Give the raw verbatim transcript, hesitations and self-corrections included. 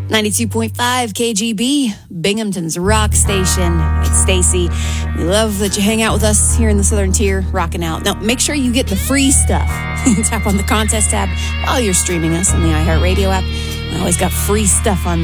ninety-two point five K G B, Binghamton's rock station. It's Stacy. We love that you hang out with us here in the Southern Tier, rocking out. Now, make sure you get the free stuff. Tap on the contest tab while you're streaming us on the iHeartRadio app. We always got free stuff on there.